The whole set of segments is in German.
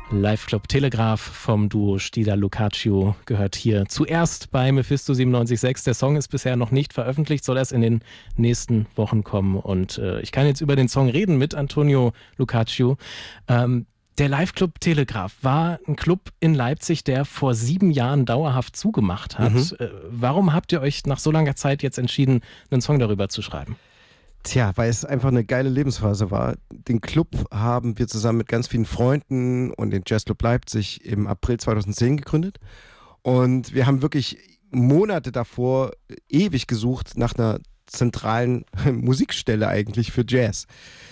Live Club Telegraph vom Duo Stila Lucaccio gehört hier zuerst bei Mephisto 97.6. Der Song ist bisher noch nicht veröffentlicht, soll erst in den nächsten Wochen kommen. Und ich kann jetzt über den Song reden mit Antonio Lucaccio. Der Live Club Telegraph war ein Club in Leipzig, der vor 7 Jahren dauerhaft zugemacht hat. Warum habt ihr euch nach so langer Zeit jetzt entschieden, einen Song darüber zu schreiben? Tja, weil es einfach eine geile Lebensphase war. Den Club haben wir zusammen mit ganz vielen Freunden und den Jazzclub Leipzig im April 2010 gegründet. Und wir haben wirklich Monate davor ewig gesucht nach einer zentralen Musikstelle eigentlich für Jazz.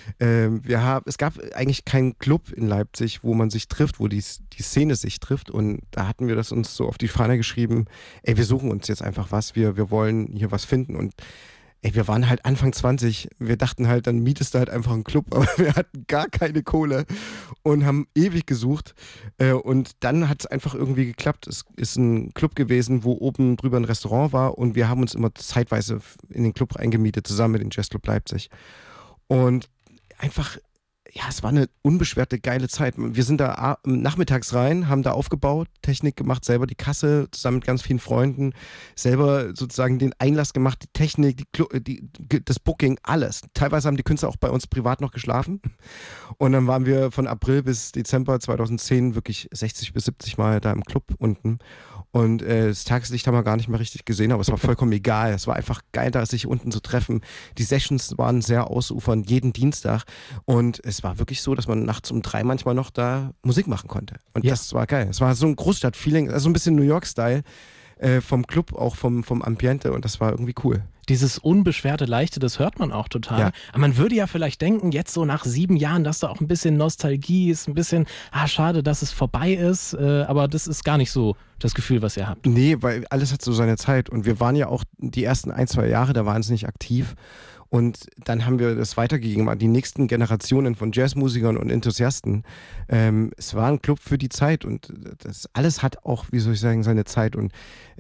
Es gab eigentlich keinen Club in Leipzig, wo man sich trifft, wo die Szene sich trifft. Und da hatten wir das uns so auf die Fahne geschrieben, wir suchen uns jetzt einfach was, wir wollen hier was finden. Und wir waren halt Anfang 20, wir dachten halt, dann mietest du halt einfach einen Club, aber wir hatten gar keine Kohle und haben ewig gesucht und dann hat es einfach irgendwie geklappt. Es ist ein Club gewesen, wo oben drüber ein Restaurant war und wir haben uns immer zeitweise in den Club eingemietet, zusammen mit dem Jazzclub Leipzig und einfach, ja, es war eine unbeschwerte, geile Zeit. Wir sind da nachmittags rein, haben da aufgebaut, Technik gemacht, selber die Kasse, zusammen mit ganz vielen Freunden, selber sozusagen den Einlass gemacht, die Technik, das Booking, alles. Teilweise haben die Künstler auch bei uns privat noch geschlafen. Und dann waren wir von April bis Dezember 2010 wirklich 60 bis 70 Mal da im Club unten. Und das Tageslicht haben wir gar nicht mehr richtig gesehen, aber es war vollkommen egal. Es war einfach geil, da sich unten zu treffen. Die Sessions waren sehr ausufernd, jeden Dienstag. Und es war wirklich so, dass man nachts um 3 manchmal noch da Musik machen konnte. Und das war geil. Es war so ein Großstadt-Feeling, also ein bisschen New York-Style vom Club, auch vom Ambiente. Und das war irgendwie cool. Dieses unbeschwerte Leichte, das hört man auch total. Ja. Aber man würde ja vielleicht denken, jetzt so nach 7 Jahren, dass da auch ein bisschen Nostalgie ist, ein bisschen, schade, dass es vorbei ist. Aber das ist gar nicht so das Gefühl, was ihr habt. Nee, weil alles hat so seine Zeit. Und wir waren ja auch die ersten 1, 2 Jahre da wahnsinnig aktiv. Und dann haben wir das weitergegeben an die nächsten Generationen von Jazzmusikern und Enthusiasten. Es war ein Club für die Zeit und das alles hat auch, wie soll ich sagen, seine Zeit. Und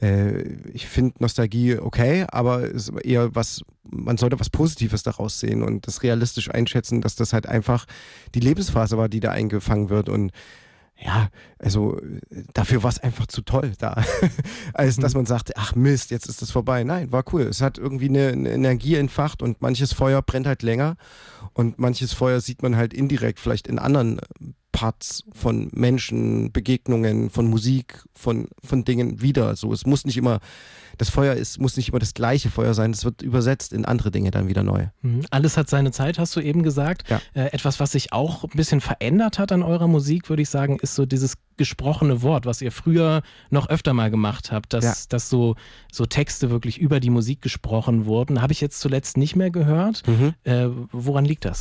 ich finde Nostalgie okay, aber es ist eher man sollte was Positives daraus sehen und das realistisch einschätzen, dass das halt einfach die Lebensphase war, die da eingefangen wird. Und ja, also dafür war es einfach zu toll da, als dass man sagte, ach Mist, jetzt ist das vorbei. Nein, war cool. Es hat irgendwie eine Energie entfacht und manches Feuer brennt halt länger und manches Feuer sieht man halt indirekt vielleicht in anderen Parts von Menschen, Begegnungen, von Musik, von Dingen wieder. So, es muss nicht immer, das Feuer muss nicht immer das gleiche Feuer sein, es wird übersetzt in andere Dinge dann wieder neu. Alles hat seine Zeit, hast du eben gesagt. Ja. Etwas, was sich auch ein bisschen verändert hat an eurer Musik, würde ich sagen, ist so dieses gesprochene Wort, was ihr früher noch öfter mal gemacht habt, dass so Texte wirklich über die Musik gesprochen wurden. Habe ich jetzt zuletzt nicht mehr gehört. Woran liegt das?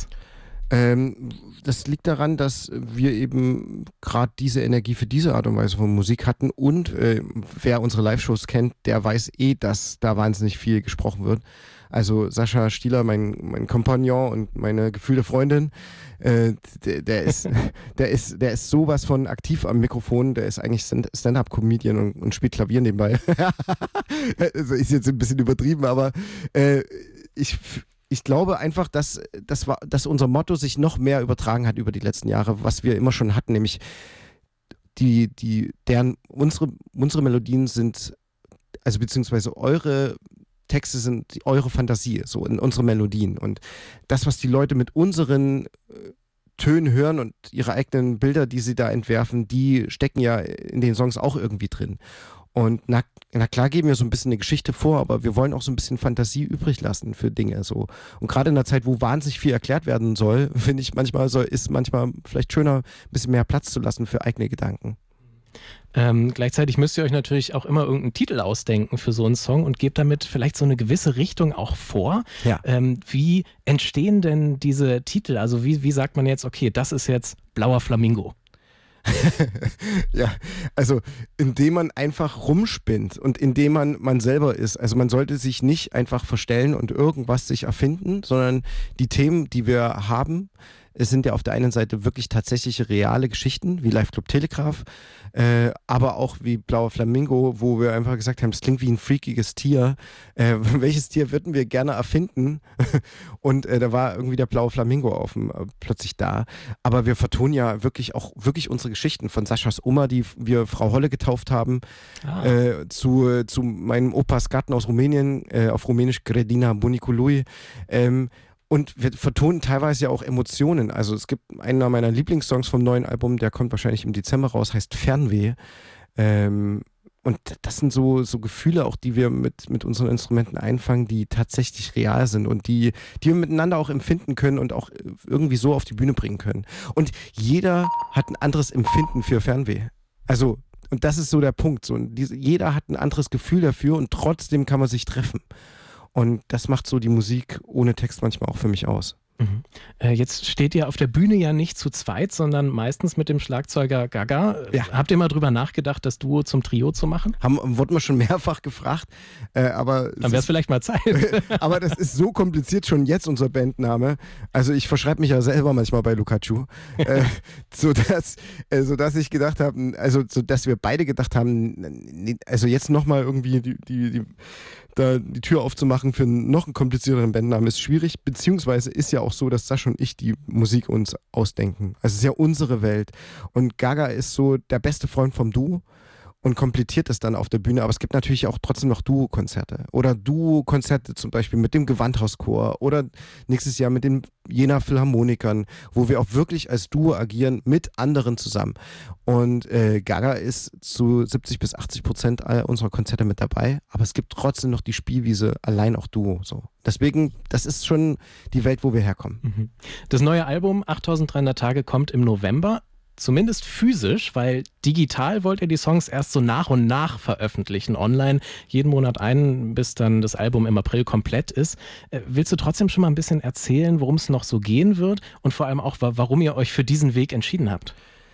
Das liegt daran, dass wir eben gerade diese Energie für diese Art und Weise von Musik hatten und wer unsere Live-Shows kennt, der weiß dass da wahnsinnig viel gesprochen wird. Also Sascha Stieler, mein Kompagnon und meine gefühlte Freundin, der ist sowas von aktiv am Mikrofon, der ist eigentlich Stand-up-Comedian und spielt Klavier nebenbei. Also ist jetzt ein bisschen übertrieben, aber ich glaube einfach, dass unser Motto sich noch mehr übertragen hat über die letzten Jahre, was wir immer schon hatten, nämlich unsere Melodien sind, also beziehungsweise eure Texte sind eure Fantasie, so in unsere Melodien. Und das, was die Leute mit unseren Tönen hören und ihre eigenen Bilder, die sie da entwerfen, die stecken ja in den Songs auch irgendwie drin. Und na klar geben wir so ein bisschen eine Geschichte vor, aber wir wollen auch so ein bisschen Fantasie übrig lassen für Dinge. So. Und gerade in einer Zeit, wo wahnsinnig viel erklärt werden soll, finde ich ist manchmal vielleicht schöner, ein bisschen mehr Platz zu lassen für eigene Gedanken. Gleichzeitig müsst ihr euch natürlich auch immer irgendeinen Titel ausdenken für so einen Song und gebt damit vielleicht so eine gewisse Richtung auch vor. Ja. Wie entstehen denn diese Titel? Also wie sagt man jetzt, okay, das ist jetzt Blauer Flamingo? Ja, also indem man einfach rumspinnt und indem man selber ist. Also man sollte sich nicht einfach verstellen und irgendwas sich erfinden, sondern die Themen, die wir haben, Es sind ja auf der einen Seite wirklich tatsächliche reale Geschichten, wie Live Club Telegraph, aber auch wie Blauer Flamingo, wo wir einfach gesagt haben, das klingt wie ein freakiges Tier. Welches Tier würden wir gerne erfinden? Und da war irgendwie der Blaue Flamingo plötzlich da. Aber wir vertonen ja wirklich unsere Geschichten von Saschas Oma, die wir Frau Holle getauft haben, zu meinem Opas Garten aus Rumänien, auf Rumänisch Grădina Bunicului. Und wir vertonen teilweise ja auch Emotionen. Also es gibt einen meiner Lieblingssongs vom neuen Album, der kommt wahrscheinlich im Dezember raus, heißt Fernweh. Und das sind so Gefühle auch, die wir mit unseren Instrumenten einfangen, die tatsächlich real sind und die wir miteinander auch empfinden können und auch irgendwie so auf die Bühne bringen können. Und jeder hat ein anderes Empfinden für Fernweh. Also, und das ist so der Punkt. Jeder hat ein anderes Gefühl dafür und trotzdem kann man sich treffen. Und das macht so die Musik ohne Text manchmal auch für mich aus. Mhm. Jetzt steht ihr auf der Bühne ja nicht zu zweit, sondern meistens mit dem Schlagzeuger Gaga. Ja. Habt ihr mal drüber nachgedacht, das Duo zum Trio zu machen? Wurden wir schon mehrfach gefragt. Aber dann wäre es vielleicht mal Zeit. Aber das ist so kompliziert schon jetzt, unser Bandname. Also ich verschreibe mich ja selber manchmal bei Lukacu. sodass ich gedacht habe, also sodass wir beide gedacht haben, also jetzt nochmal irgendwie die Tür aufzumachen für noch einen komplizierteren Bandnamen ist schwierig, beziehungsweise ist ja auch so, dass Sascha und ich die Musik uns ausdenken. Also es ist ja unsere Welt und Gaga ist so der beste Freund vom Duo und komplettiert es dann auf der Bühne, aber es gibt natürlich auch trotzdem noch Duo-Konzerte oder Duo-Konzerte zum Beispiel mit dem Gewandhauschor oder nächstes Jahr mit den Jena Philharmonikern, wo wir auch wirklich als Duo agieren mit anderen zusammen. Und Gaga ist zu 70-80% aller unserer Konzerte mit dabei, aber es gibt trotzdem noch die Spielwiese allein auch Duo. So. Deswegen, das ist schon die Welt, wo wir herkommen. Mhm. Das neue Album 8300 Tage kommt im November. Zumindest physisch, weil digital wollt ihr die Songs erst so nach und nach veröffentlichen, online, jeden Monat einen, bis dann das Album im April komplett ist. Willst du trotzdem schon mal ein bisschen erzählen, worum es noch so gehen wird und vor allem auch, warum ihr euch für diesen Weg entschieden habt?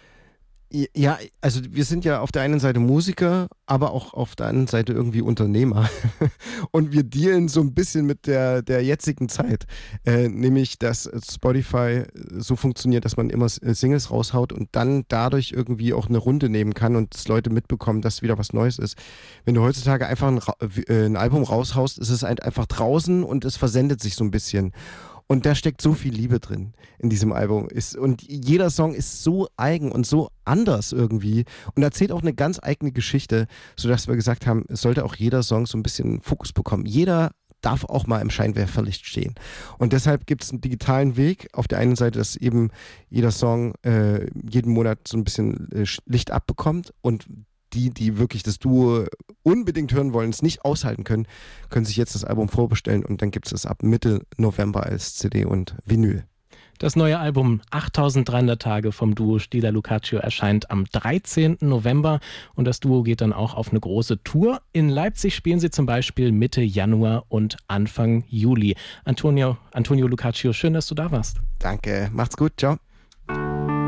Ja, also wir sind ja auf der einen Seite Musiker, aber auch auf der anderen Seite irgendwie Unternehmer. Und wir dealen so ein bisschen mit der jetzigen Zeit. Nämlich, dass Spotify so funktioniert, dass man immer Singles raushaut und dann dadurch irgendwie auch eine Runde nehmen kann und dass Leute mitbekommen, dass wieder was Neues ist. Wenn du heutzutage einfach ein Album raushaust, ist es einfach draußen und es versendet sich so ein bisschen. Und da steckt so viel Liebe drin in diesem Album. Und jeder Song ist so eigen und so anders irgendwie und erzählt auch eine ganz eigene Geschichte, sodass wir gesagt haben, es sollte auch jeder Song so ein bisschen Fokus bekommen. Jeder darf auch mal im Scheinwerferlicht stehen. Und deshalb gibt es einen digitalen Weg. Auf der einen Seite, dass eben jeder Song jeden Monat so ein bisschen Licht abbekommt und die wirklich das Duo unbedingt hören wollen, es nicht aushalten können, können sich jetzt das Album vorbestellen und dann gibt es es ab Mitte November als CD und Vinyl. Das neue Album 8300 Tage vom Duo Stila Lucaccio erscheint am 13. November und das Duo geht dann auch auf eine große Tour. In Leipzig spielen sie zum Beispiel Mitte Januar und Anfang Juli. Antonio Lucaccio, schön, dass du da warst. Danke, macht's gut, ciao.